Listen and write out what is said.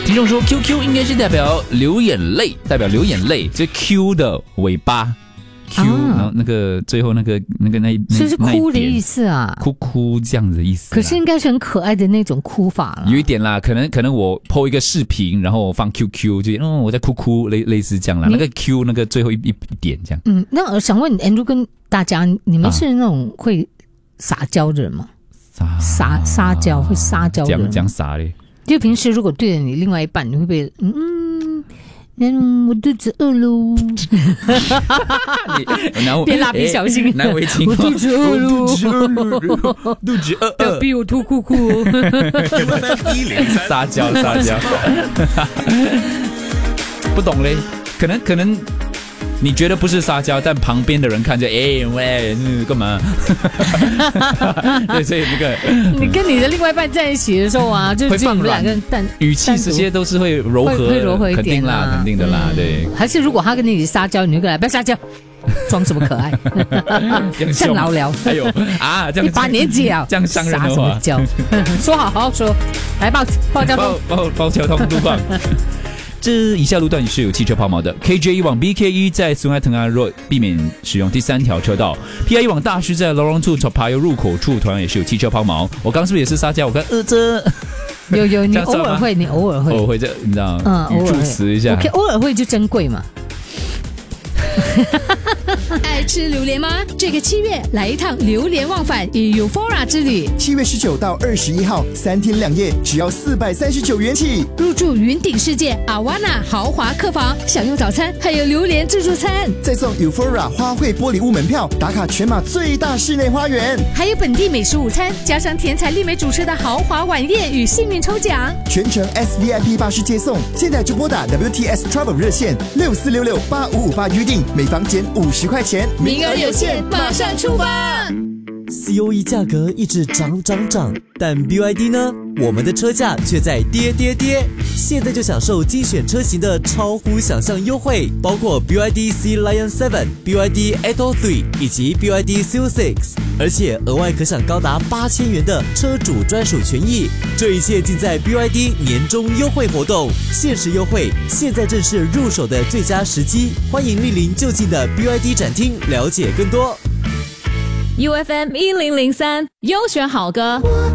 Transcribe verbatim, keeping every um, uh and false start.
听众说 Q Q 应该是代表流眼泪，代表流眼泪，就 Q 的尾巴 Q，、啊、然后那个最后那个那个那那这是哭的意思啊， 哭哭这样子的意思。 可是应该是很可爱的那种哭法了。 有一点啦，可能可能我 po 一个视频，然后我放 Q Q， 就嗯我在哭哭，类类似这样啦。那个 Q 那个最后一一点这样。 嗯，那我想问 Andrew 跟大家，你们是那种会撒娇的人吗？ 撒撒撒娇会撒娇的人， 讲讲撒嘞。 就平时如果对着你另外一半，你会不会嗯嗯，我肚子饿喽？别蜡笔小新， 难为情， 我肚子饿喽， 肚子饿饿， 逼我吐哭哭， 撒娇撒娇，不懂嘞，可能可能。你觉得不是撒娇，但旁边的人看着，哎喂，干嘛？对，所以那个你跟你的另外一半在一起的时候啊，就只有你们两个人，但语气这些都是会柔和， 会柔和一点， 肯定啦，肯定的啦，对。 还是如果他跟你撒娇，你就跟他不要撒娇，装什么可爱？像老聊， 还有啊，这样一把年纪啊， 这样伤人的话， 撒什么娇？说好好说，来报报交通， 报报交通路况。这以下路段是有汽车抛锚的 ：K J 一往 B K 一在苏埃腾阿 Road 避免使用第三条车道 ；P I 一往大师在 Lorong Two 茶油入口处同样也是有汽车抛锚。我刚是不是也是撒娇？我看呃这有有你偶尔会，你偶尔会， 偶尔会这你知道嗯， 语助词一下。 OK， 偶尔会就珍贵嘛。 爱吃榴莲吗？这个七月来一趟榴莲忘返与 Euphoria 之旅。 七月十九到二十一号，三天两夜，只要四百三十九元起。 入住云顶世界阿瓦纳豪华客房，享用早餐，还有榴莲自助餐， 再送 Euphoria 花卉玻璃屋门票，打卡全马最大室内花园， 还有本地美食午餐，加上甜彩丽美主持的豪华晚宴与幸运抽奖， 全程 S V I P 巴士接送。现在就拨打 W T S Travel 热线六四六六八五五八预定，每房减五十块钱， 名额有限，马上出发。 C O E 价格一直涨涨涨，但 B Y D 呢？我们的车价却在跌跌跌。现在就享受精选车型的超乎想象优惠，包括 B Y D C Lion 七、B Y D Atto 三以及 B Y D C O 六，而且额外可享高达八千元的车主专属权益。这一切尽在 B Y D 年终优惠活动，限时优惠，现在正是入手的最佳时机。欢迎莅临就近的 B Y D 展厅，了解更多。 U F M 一零零三优选好歌。